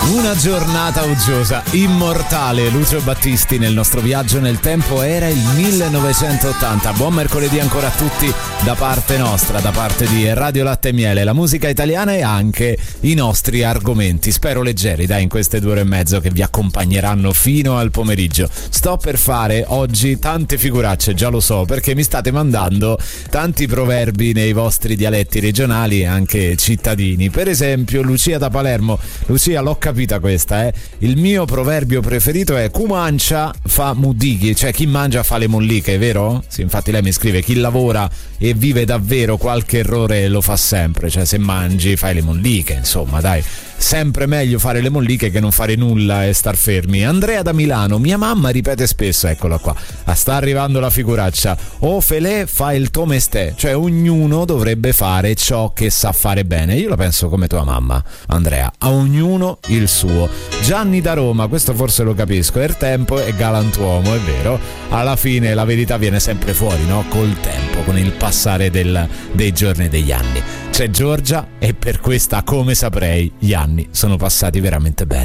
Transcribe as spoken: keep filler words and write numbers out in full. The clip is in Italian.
Una giornata uggiosa, immortale. Lucio Battisti nel nostro viaggio nel tempo. Era il millenovecentottanta. Buon mercoledì ancora a tutti da parte nostra, da parte di Radio Latte e Miele, la musica italiana e anche i nostri argomenti. Spero leggeri, dai, in queste due ore e mezzo che vi accompagneranno fino al pomeriggio. Sto per fare oggi tante figuracce, già lo so, perché mi state mandando tanti proverbi nei vostri dialetti regionali e anche cittadini. Per esempio, Lucia da Palermo. Lucia, l'ho capita questa, eh. Il mio proverbio preferito è "chi mancia fa mudighi", cioè chi mangia fa le molliche, vero? Sì, infatti lei mi scrive: chi lavora e vive davvero qualche errore lo fa sempre, cioè se mangi fai le molliche, insomma, dai. Sempre meglio fare le molliche che non fare nulla e star fermi. Andrea da Milano: mia mamma ripete spesso, eccola qua, ah, sta arrivando la figuraccia, o felè fa il tuo mestiere, cioè ognuno dovrebbe fare ciò che sa fare bene. Io la penso come tua mamma, Andrea, a ognuno il suo. Gianni da Roma: questo forse lo capisco, il tempo è galantuomo, è vero, alla fine la verità viene sempre fuori, no? Col tempo, con il passare del, dei giorni e degli anni. C'è Giorgia e per questa, come saprei, gli anni sono passati veramente bene.